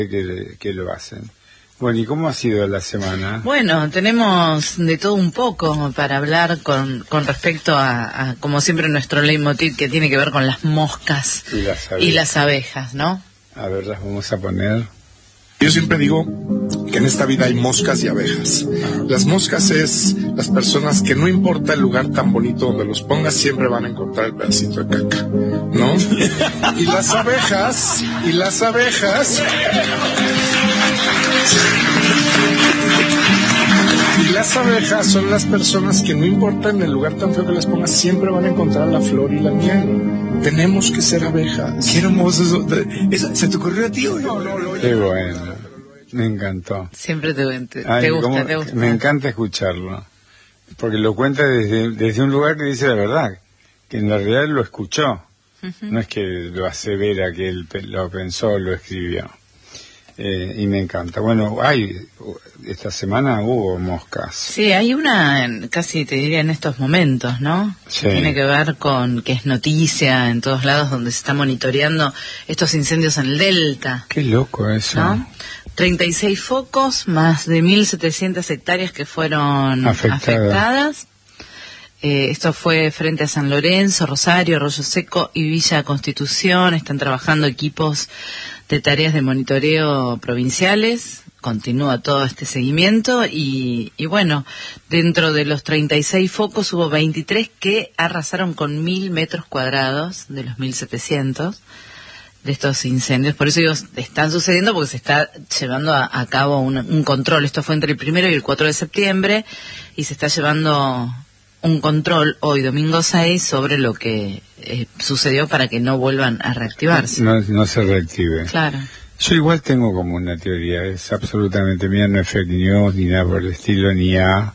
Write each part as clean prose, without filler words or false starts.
que lo hacen. Bueno, ¿y cómo ha sido la semana? Bueno, tenemos de todo un poco para hablar con respecto a, como siempre, nuestro leitmotiv que tiene que ver con las moscas y las abejas, ¿no? A ver, las vamos a poner. Yo siempre digo que en esta vida hay moscas y abejas. Las moscas es las personas que no importa el lugar tan bonito donde los pongas, siempre van a encontrar el pedacito de caca, ¿no? Y las abejas son las personas que no importa en el lugar tan feo que les pongas, siempre van a encontrar la flor y la miel. Tenemos que ser abejas. Qué hermoso eso. ¿Se te ocurrió a ti o no? Qué bueno. Me encantó. Siempre te gusta. Me encanta escucharlo. Porque lo cuenta desde un lugar que dice la verdad. Que en la realidad lo escuchó. No es que lo asevera, que él lo pensó, lo escribió. Y me encanta. Bueno, esta semana hubo moscas. Sí, hay una, casi te diría en estos momentos, ¿no? Sí. Tiene que ver con que es noticia en todos lados donde se está monitoreando estos incendios en el Delta. Qué loco eso. ¿No? 36 focos, más de 1.700 hectáreas que fueron afectadas. Esto fue frente a San Lorenzo, Rosario, Arroyo Seco y Villa Constitución. Están trabajando equipos de tareas de monitoreo provinciales. Continúa todo este seguimiento y bueno, dentro de los 36 focos hubo 23 que arrasaron con 1.000 metros cuadrados de los 1.700 de estos incendios. Por eso digo, están sucediendo porque se está llevando a cabo un control. Esto fue entre el 1 y el 4 de septiembre y se está llevando un control hoy, domingo 6, sobre lo que sucedió para que no vuelvan a reactivarse. No se reactive. Claro. Yo igual tengo como una teoría, es absolutamente mía, no es fake news, ni nada por el estilo, ni a...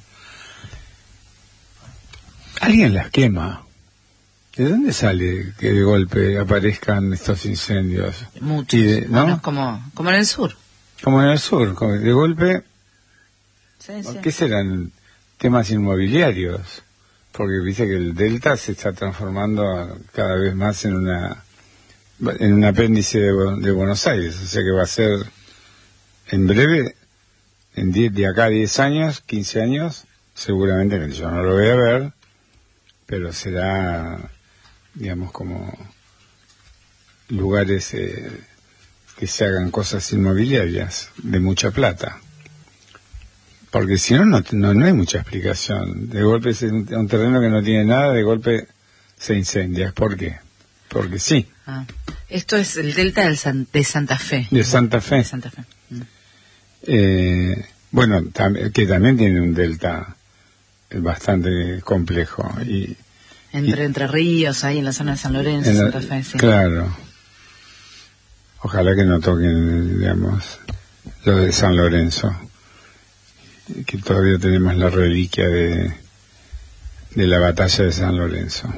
Alguien las quema. ¿De dónde sale que de golpe aparezcan estos incendios? Muchos, ¿no? Como en el sur. Como en el sur, de golpe... Sí. ¿Qué serán temas inmobiliarios? Porque dice que el Delta se está transformando cada vez más en un apéndice de Buenos Aires, o sea que va a ser en breve, de acá a 10 años, 15 años, seguramente que yo no lo voy a ver, pero será, digamos, como lugares que se hagan cosas inmobiliarias de mucha plata. Porque si no hay mucha explicación. De golpe es un terreno que no tiene nada, de golpe se incendia. ¿Por qué? Porque sí. Esto es el Delta de Santa Fe. De Santa Fe. De Santa Fe. Bueno, que también tiene un delta bastante complejo. Entre Ríos, ahí en la zona de San Lorenzo, Santa Fe, sí. Claro. Ojalá que no toquen, digamos, lo de San Lorenzo. Que todavía tenemos la reliquia de la batalla de San Lorenzo.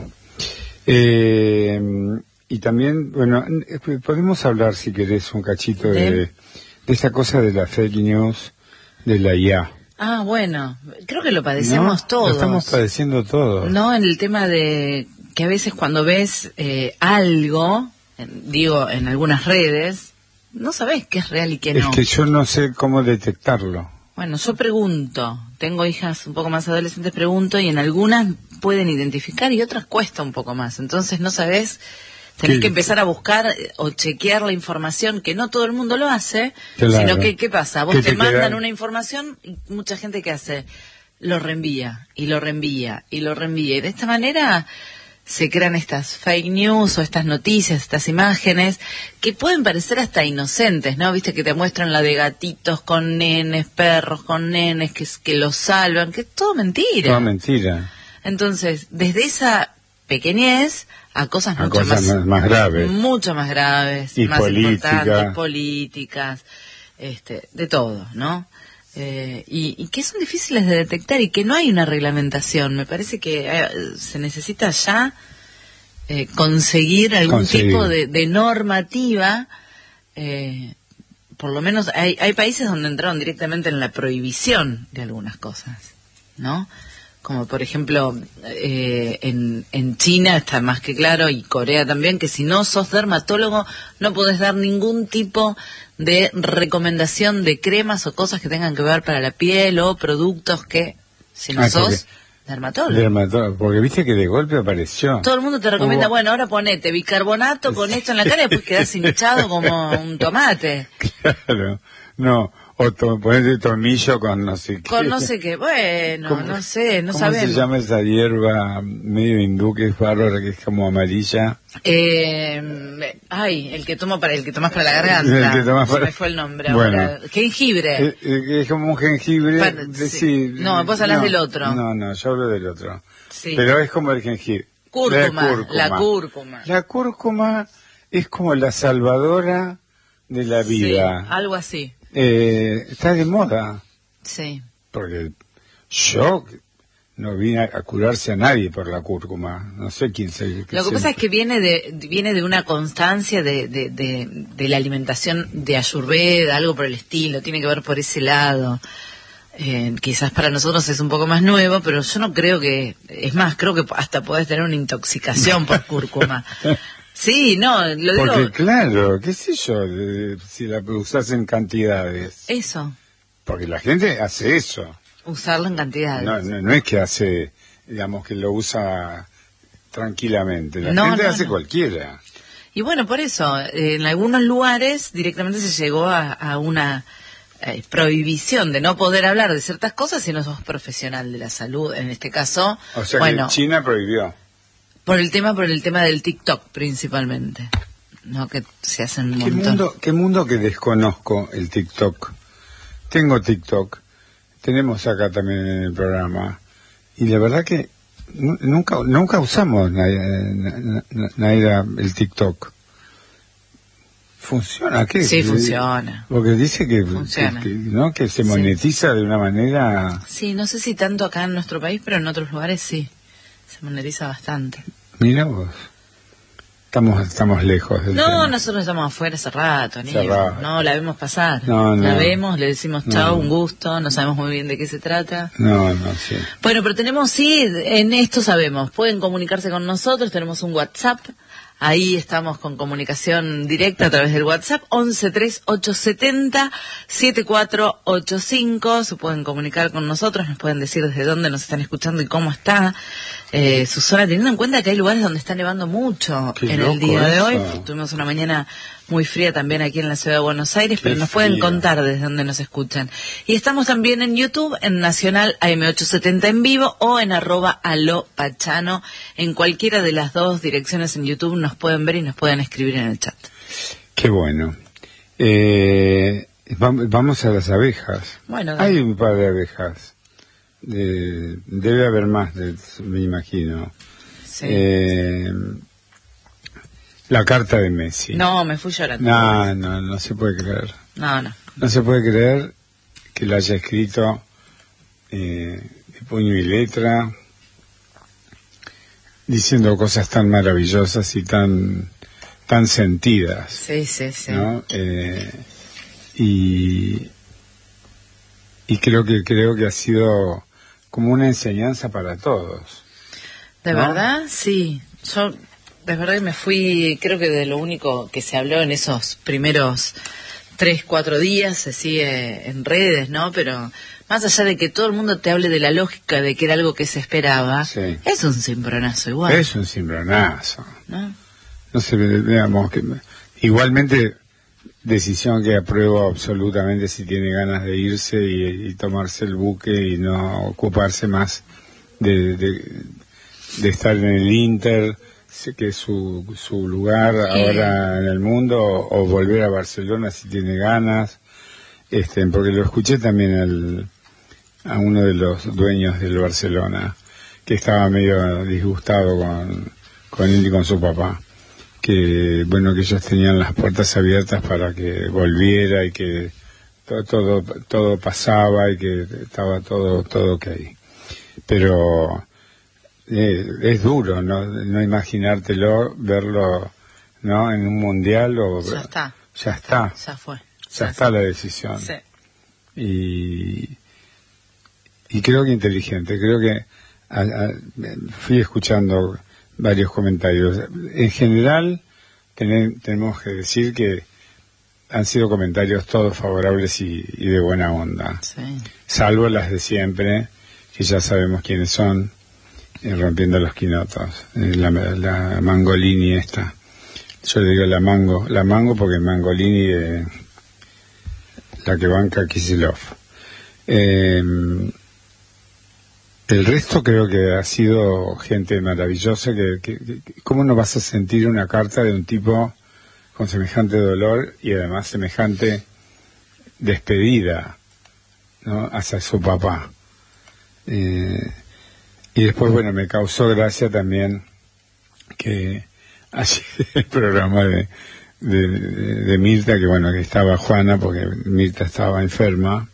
Y también, bueno, podemos hablar, si querés, un cachito de esta cosa de la fake news, de la IA. Bueno, creo que lo padecemos todos. Lo estamos padeciendo todos. No, en el tema de que a veces cuando ves algo, en algunas redes, no sabés qué es real y qué no. Es que yo no sé cómo detectarlo. Bueno, yo pregunto, tengo hijas un poco más adolescentes, pregunto, y en algunas pueden identificar y otras cuesta un poco más. Entonces no sabés, tenés que empezar a buscar o chequear la información, que no todo el mundo lo hace, sino que, ¿qué pasa? Vos te mandan una información y mucha gente que hace, lo reenvía, y lo reenvía, y lo reenvía. Y de esta manera se crean estas fake news o estas noticias, estas imágenes que pueden parecer hasta inocentes, ¿no? Viste que te muestran la de gatitos con nenes, perros con nenes que los salvan, que es todo mentira. Todo mentira. Entonces, desde esa pequeñez a cosas más graves. Mucho más graves, y más importantes, políticas, de todo, ¿no? Y que son difíciles de detectar y que no hay una reglamentación. Me parece que se necesita ya conseguir algún tipo de normativa. Por lo menos hay países donde entraron directamente en la prohibición de algunas cosas, ¿no? Como por ejemplo en China está más que claro, y Corea también, que si no sos dermatólogo no podés dar ningún tipo de recomendación de cremas o cosas que tengan que ver para la piel o productos que, si no sos dermatólogo. Porque viste que de golpe apareció. Todo el mundo te recomienda, bueno, ahora ponete bicarbonato con esto en la cara y después quedás hinchado como un tomate. Claro, no, o ponete tomillo con no sé qué. Con no sé qué, bueno, no sé, no sabemos. ¿Cómo se llama esa hierba medio hindú que es bárbara, que es como amarilla? El que tomas para la garganta. Se me fue el nombre ahora. Jengibre. Es como un jengibre. Sí. No, vos hablas del otro. No, yo hablo del otro. Sí. Pero es como el jengibre. La cúrcuma. La cúrcuma es como la salvadora de la vida. Sí, algo así. Está de moda. Sí. Porque yo no vine a curarse a nadie por la cúrcuma. No sé quién se... Lo que pasa es que viene de una constancia de la alimentación de Ayurveda, algo por el estilo. Tiene que ver por ese lado. Quizás para nosotros es un poco más nuevo, pero yo no creo que... Es más, creo que hasta podés tener una intoxicación por cúrcuma. Sí, no, lo digo... Porque claro, qué sé yo, si la usas en cantidades. Eso. Porque la gente hace eso. Usarlo en cantidades. No es que hace, digamos, que lo usa tranquilamente. La gente hace cualquiera. Y bueno, por eso, en algunos lugares directamente se llegó a una prohibición de no poder hablar de ciertas cosas si no sos profesional de la salud. En este caso, o sea, que China prohibió. Por el tema del TikTok principalmente, ¿no? Que se hacen un montón. ¿Qué mundo que desconozco el TikTok? Tengo TikTok, tenemos acá también en el programa, y la verdad que nunca usamos Naira el TikTok. ¿Funciona? ¿Qué? Sí, funciona. Porque dice que se monetiza de una manera... Sí, no sé si tanto acá en nuestro país, pero en otros lugares sí. Se monetiza bastante. Mira vos. Estamos lejos del tema. Nosotros estamos afuera hace rato, Cerrado. No, la vemos pasar. La vemos, le decimos chao, un gusto, no sabemos muy bien de qué se trata. Sí. Bueno, pero tenemos, en esto sabemos, pueden comunicarse con nosotros, tenemos un WhatsApp. Ahí estamos con comunicación directa a través del WhatsApp, 113870-7485. Se pueden comunicar con nosotros, nos pueden decir desde dónde nos están escuchando y cómo está su zona, teniendo en cuenta que hay lugares donde está nevando mucho en el día de hoy. Tuvimos una mañana muy fría también aquí en la ciudad de Buenos Aires, pero nos pueden contar desde dónde nos escuchan. Y estamos también en YouTube, en Nacional AM870 en vivo o en @alopachano. En cualquiera de las dos direcciones en YouTube nos pueden ver y nos pueden escribir en el chat. Qué bueno. Vamos a las abejas. Bueno, hay un par de abejas. Debe haber más, me imagino. Sí. La carta de Messi. No, me fui llorando. No se puede creer. No. No se puede creer que lo haya escrito de puño y letra, diciendo cosas tan maravillosas y tan sentidas. Sí. ¿No? Y creo que ha sido como una enseñanza para todos. ¿De verdad? Sí. Yo, de verdad que me fui, creo que de lo único que se habló en esos primeros 3-4 días, se sigue en redes, ¿no? Pero más allá de que todo el mundo te hable de la lógica de que era algo que se esperaba, es un cimbronazo igual. Es un cimbronazo. No sé, veamos, que igualmente decisión que apruebo absolutamente si tiene ganas de irse y tomarse el buque y no ocuparse más de estar en el Inter, que es su lugar ahora en el mundo, o volver a Barcelona si tiene ganas, porque lo escuché también a uno de los dueños del Barcelona, que estaba medio disgustado con él y con su papá, que ellos tenían las puertas abiertas para que volviera y que todo pasaba y que estaba todo ok. Pero es duro no imaginártelo, verlo, ¿no? En un mundial ya está, ya fue, ya está la decisión. Sí. Y creo que inteligente, creo que fui escuchando varios comentarios. En general tenemos que decir que han sido comentarios todos favorables y de buena onda, sí. Salvo las de siempre, que ya sabemos quiénes son, rompiendo los quinotos, la Mangolini esta. Yo le digo la mango porque Mangolini, la que banca Kicillof. El resto creo que ha sido gente maravillosa. ¿Cómo no vas a sentir una carta de un tipo con semejante dolor y además semejante despedida, ¿no?, hacia su papá? Y después, bueno, me causó gracia también que así el programa de Mirta, que bueno, que estaba Juana porque Mirta estaba enferma,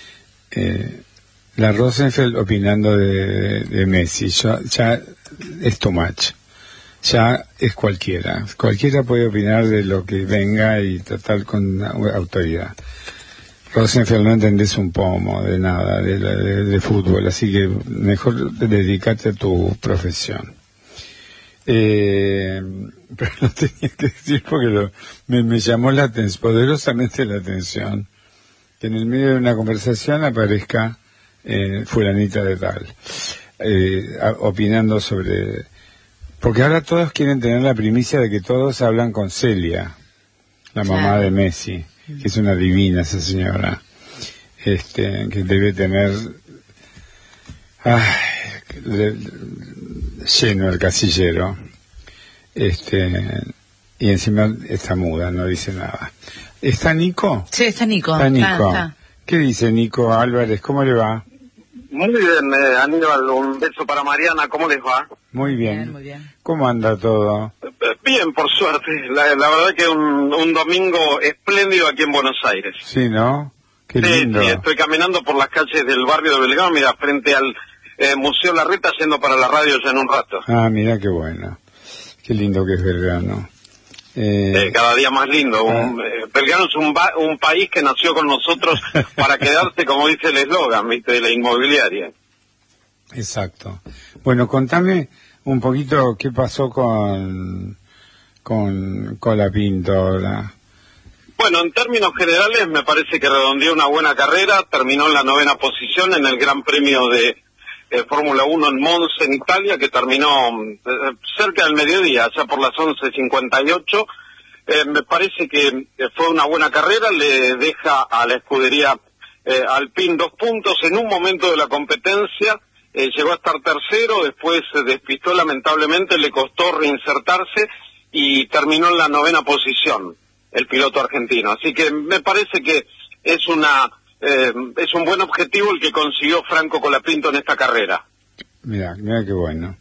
la Rosenfeld opinando de Messi. Ya es too much, ya es cualquiera puede opinar de lo que venga y total con autoridad. Rosenfeld, no entendés un pomo de nada de fútbol, así que mejor dedicarte a tu profesión. Pero lo tenía que decir porque me llamó poderosamente la atención que en el medio de una conversación aparezca fulanita de tal, opinando sobre... Porque ahora todos quieren tener la primicia de que todos hablan con Celia, la mamá de Messi, que es una divina esa señora, que debe tener lleno el casillero, y encima está muda, no dice nada. ¿Está Nico? Sí, está Nico. Está. ¿Qué dice Nico Álvarez? ¿Cómo le va? Muy bien, Aníbal, un beso para Mariana, ¿cómo les va? Muy bien. Muy bien. ¿Cómo anda todo? Bien, por suerte. La verdad que un domingo espléndido aquí en Buenos Aires. Sí, ¿no? Qué lindo. Sí, estoy caminando por las calles del barrio de Belgrano, mira, frente al Museo Larreta, yendo para la radio ya en un rato. Ah, mira qué bueno. Qué lindo que es Belgrano. Cada día más lindo. Belgrano es un país que nació con nosotros para quedarse, como dice el eslogan, ¿viste?, de la inmobiliaria. Exacto. Bueno, contame un poquito qué pasó con Colapinto ahora. Bueno, en términos generales me parece que redondeó una buena carrera, terminó en la 9ª posición en el Gran Premio de Fórmula 1 en Monza, en Italia, que terminó cerca del mediodía, ya por las 11:58. Me parece que fue una buena carrera, le deja a la escudería Alpine 2 puntos en un momento de la competencia. Llegó a estar tercero, después se despistó lamentablemente, le costó reinsertarse y terminó en la 9ª posición el piloto argentino. Así que me parece que es un buen objetivo el que consiguió Franco Colapinto en esta carrera. Mira qué bueno.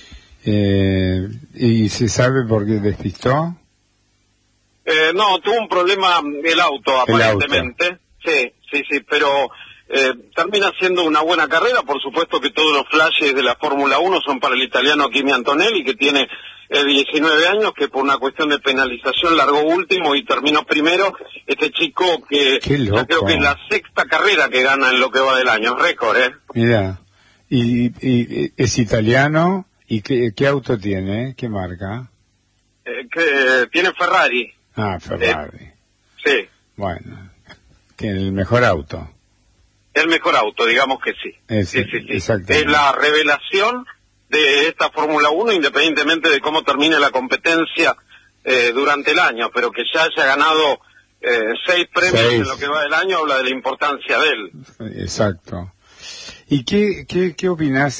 ¿Y se sabe por qué despistó? No, tuvo un problema el auto, aparentemente. Sí, pero termina siendo una buena carrera. Por supuesto que todos los flashes de la Fórmula 1 son para el italiano Kimi Antonelli, que tiene 19 años, que por una cuestión de penalización largó último y terminó primero. Este chico que ya creo que es la 6ª carrera que gana en lo que va del año, récord, Mira, y es italiano, ¿y qué auto tiene? ¿Qué marca? Que tiene Ferrari. Ah, Ferrari. Sí. Bueno, tiene el mejor auto. El mejor auto, digamos que sí. Sí. Es la revelación de esta Fórmula 1, independientemente de cómo termine la competencia durante el año, pero que ya haya ganado 6 premios en lo que va del año, habla de la importancia de él. Exacto. ¿Y qué opinás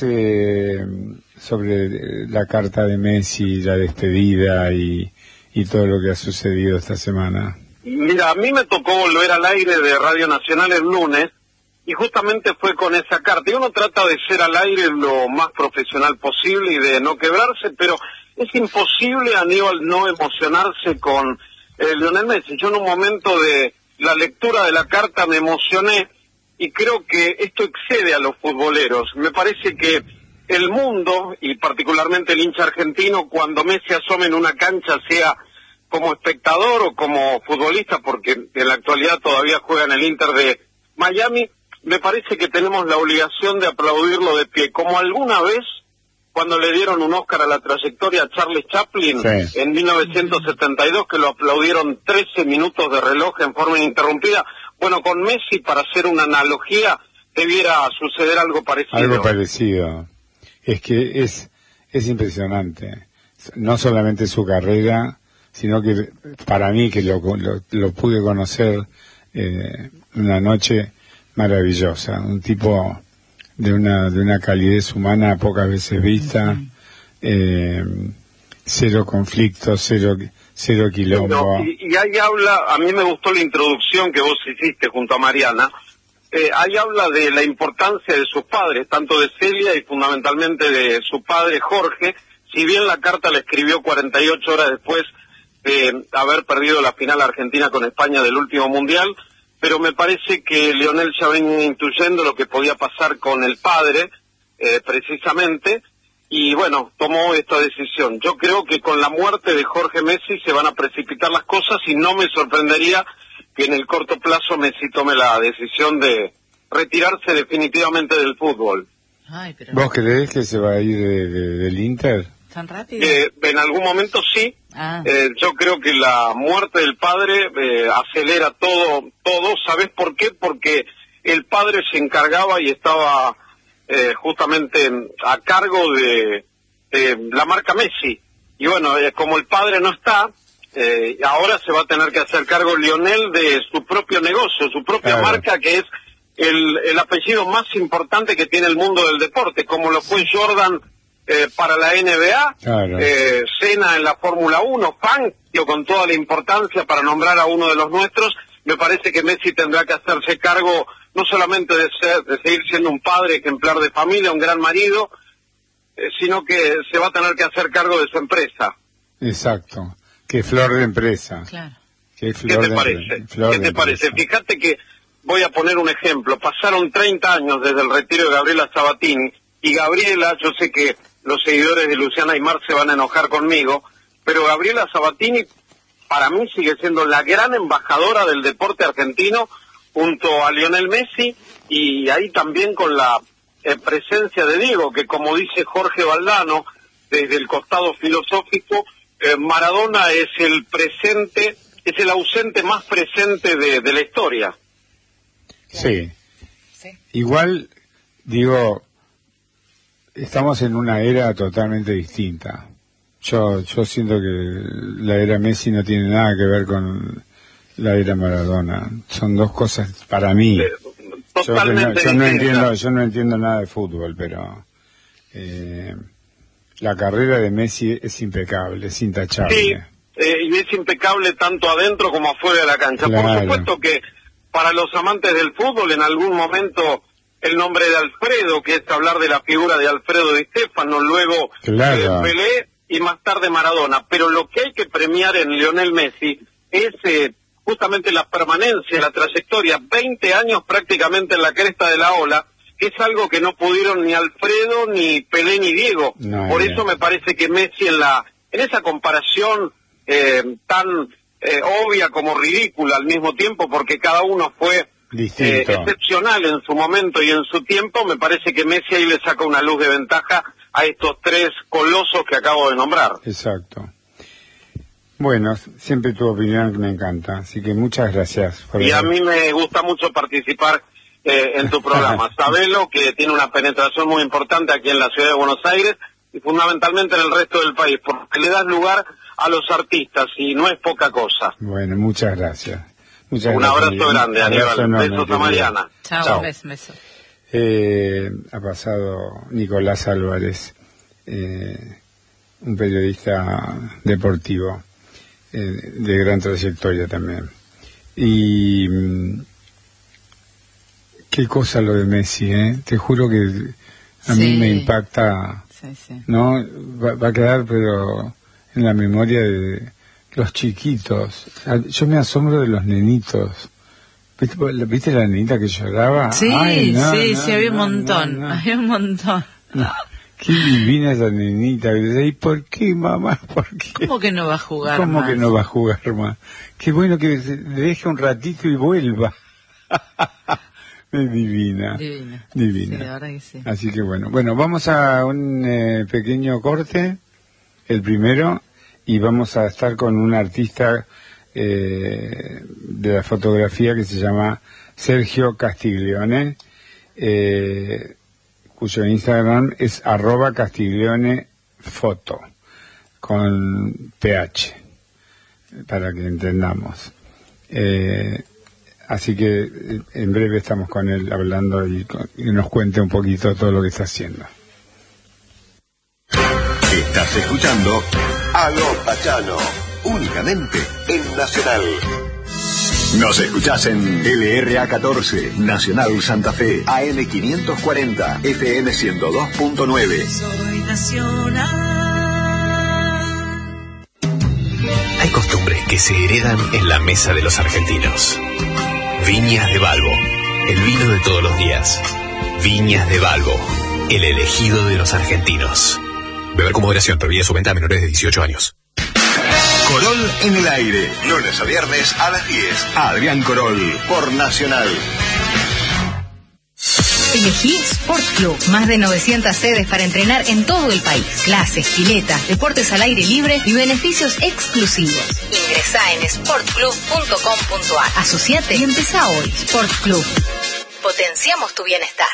sobre la carta de Messi, la despedida y todo lo que ha sucedido esta semana? Mira, a mí me tocó volver al aire de Radio Nacional el lunes, y justamente fue con esa carta. Y uno trata de ser al aire lo más profesional posible y de no quebrarse, pero es imposible, Aníbal, no emocionarse con Lionel Messi. Yo en un momento de la lectura de la carta me emocioné, y creo que esto excede a los futboleros. Me parece que el mundo, y particularmente el hincha argentino, cuando Messi asome en una cancha, sea como espectador o como futbolista, porque en la actualidad todavía juega en el Inter de Miami, me parece que tenemos la obligación de aplaudirlo de pie, como alguna vez cuando le dieron un Oscar a la trayectoria a Charles Chaplin en 1972, que lo aplaudieron 13 minutos de reloj en forma ininterrumpida. Bueno, con Messi, para hacer una analogía, debiera suceder algo parecido. Algo parecido. Es que es impresionante. No solamente su carrera, sino que para mí, que lo pude conocer una noche maravillosa. Un tipo de una calidez humana pocas veces vista, cero conflicto, cero quilombo. Y ahí habla, a mí me gustó la introducción que vos hiciste junto a Mariana, ahí habla de la importancia de sus padres, tanto de Celia y fundamentalmente de su padre Jorge, si bien la carta la escribió 48 horas después de haber perdido la final argentina con España del último mundial, pero me parece que Lionel ya venía intuyendo lo que podía pasar con el padre, precisamente, y bueno, tomó esta decisión. Yo creo que con la muerte de Jorge Messi se van a precipitar las cosas y no me sorprendería que en el corto plazo Messi tome la decisión de retirarse definitivamente del fútbol. Ay, pero... ¿Vos creés que se va a ir del Inter? ¿Tan rápido? En algún momento sí. Yo creo que la muerte del padre acelera todo. ¿Sabés por qué? Porque el padre se encargaba y estaba justamente a cargo de la marca Messi. Y bueno, como el padre no está, ahora se va a tener que hacer cargo Lionel de su propio negocio, su propia marca, que es el apellido más importante que tiene el mundo del deporte, como lo fue Jordan para la NBA, Senna en la Fórmula 1, Fangio con toda la importancia para nombrar a uno de los nuestros. Me parece que Messi tendrá que hacerse cargo no solamente de seguir siendo un padre ejemplar de familia, un gran marido, sino que se va a tener que hacer cargo de su empresa. Exacto, que flor de empresa. Claro. ¿Qué te parece? Fíjate que voy a poner un ejemplo. Pasaron 30 años desde el retiro de Gabriela Sabatini, y Gabriela, yo sé que los seguidores de Luciana Aymar se van a enojar conmigo, pero Gabriela Sabatini para mí sigue siendo la gran embajadora del deporte argentino junto a Lionel Messi, y ahí también con la presencia de Diego, que como dice Jorge Valdano, desde el costado filosófico, Maradona es el presente, es el ausente más presente de la historia. Sí. Igual, digo, estamos en una era totalmente distinta. Yo siento que la era Messi no tiene nada que ver con la era Maradona. Son dos cosas para mí. Totalmente yo no entiendo nada de fútbol, pero la carrera de Messi es impecable, es intachable. Sí, y es impecable tanto adentro como afuera de la cancha. Claro. Por supuesto que para los amantes del fútbol, en algún momento el nombre de Alfredo, que es hablar de la figura de Alfredo Di Stéfano, luego Pelé y más tarde Maradona. Pero lo que hay que premiar en Lionel Messi es justamente la permanencia, la trayectoria, 20 años prácticamente en la cresta de la ola, que es algo que no pudieron ni Alfredo, ni Pelé, ni Diego. Por eso me parece que Messi en esa comparación tan obvia como ridícula al mismo tiempo, porque cada uno fue excepcional en su momento y en su tiempo, me parece que Messi ahí le saca una luz de ventaja a estos tres colosos que acabo de nombrar. Exacto. Bueno, siempre tu opinión me encanta, así que muchas gracias. Y a mí me gusta mucho participar en tu programa. Sabelo, que tiene una penetración muy importante aquí en la ciudad de Buenos Aires y fundamentalmente en el resto del país, porque le das lugar a los artistas y no es poca cosa. Bueno, muchas gracias. Un abrazo grande, Aníbal. Besos a Mariana. Chao. Beso. Ha pasado Nicolás Álvarez, un periodista deportivo de gran trayectoria también. Y qué cosa lo de Messi, te juro que a mí me impacta, ¿no? Va a quedar, pero en la memoria de los chiquitos. Yo me asombro de los nenitos. ¿Viste la nenita que lloraba? Sí, había un montón. Había un montón. Qué divina esa nenita. ¿Y por qué, mamá? ¿Por qué? ¿Cómo que no va a jugar ¿Cómo más? que no va a jugar más? Qué bueno que le deje un ratito y vuelva. Divina. Sí, la verdad que sí. Así que bueno, vamos a un pequeño corte, el primero, y vamos a estar con un artista de la fotografía que se llama Sergio Castiglione, cuyo Instagram es @castiglionefoto con PH, para que entendamos. Así que en breve estamos con él hablando y nos cuente un poquito todo lo que está haciendo. Estás escuchando Aló Pachano, únicamente en Nacional. Nos escuchás en LRA 14, Nacional Santa Fe, AM 540, FM 102.9. Soy Nacional. Hay costumbres que se heredan en la mesa de los argentinos. Viñas de Balbo, el vino de todos los días. Viñas de Balbo, el elegido de los argentinos. Beber con moderación, prohibida su venta a menores de 18 años. Corol en el aire, lunes a viernes a las 10. Adrián Corol, por Nacional. Elegí Sport Club. Más de 900 sedes para entrenar en todo el país. Clases, piletas, deportes al aire libre y beneficios exclusivos. Ingresá en sportclub.com.ar. Asociate y empezá hoy. Sport Club. Potenciamos tu bienestar.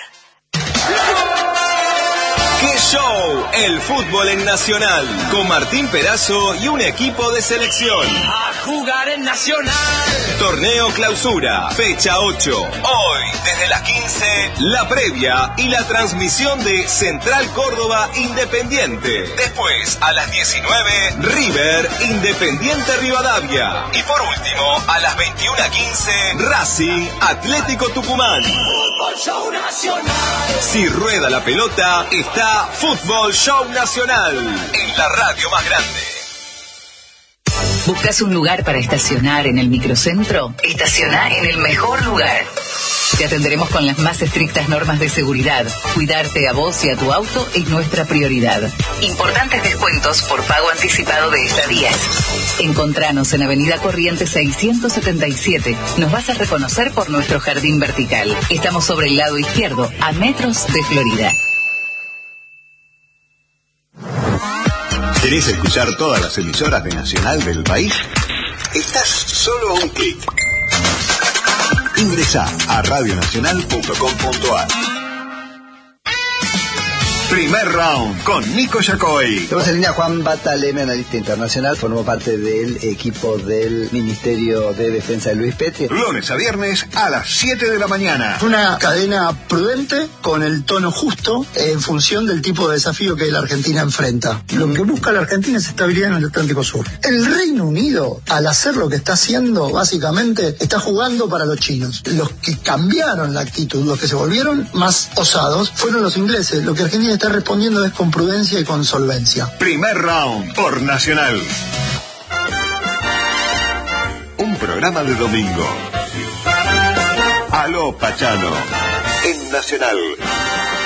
¡Qué show! El fútbol en Nacional, con Martín Perazo y un equipo de selección. A jugar en Nacional. Torneo Clausura, fecha 8. Hoy, desde las 15, la previa y la transmisión de Central Córdoba Independiente. Después, a las 19, River Independiente Rivadavia. Y por último, a las 21:15, Racing Atlético Tucumán. Fútbol Show Nacional. Si rueda la pelota, está Fútbol Show Nacional, en la radio más grande. ¿Buscas un lugar para estacionar en el microcentro? Estaciona en el mejor lugar. Te atenderemos con las más estrictas normas de seguridad. Cuidarte a vos y a tu auto es nuestra prioridad. Importantes descuentos por pago anticipado de estadías. Encontranos en Avenida Corrientes 677. Nos vas a reconocer por nuestro jardín vertical. Estamos sobre el lado izquierdo, a metros de Florida. ¿Querés escuchar todas las emisoras de Nacional del país? Estás solo a un clic. Ingresá a radionacional.com.ar. Primer round con Nico Yacoy. Tenemos en línea a Juan Bataleme, analista internacional, formó parte del equipo del Ministerio de Defensa de Luis Petri. Lunes a viernes a las 7 de la mañana. Una cadena prudente, con el tono justo, en función del tipo de desafío que la Argentina enfrenta. Lo que busca la Argentina es estabilidad en el Atlántico Sur. El Reino Unido, al hacer lo que está haciendo, básicamente, está jugando para los chinos. Los que cambiaron la actitud, los que se volvieron más osados, fueron los ingleses. Lo que Argentina está respondiendo es con prudencia y con solvencia. Primer round por Nacional. Un programa de domingo. Aló Pachano en Nacional.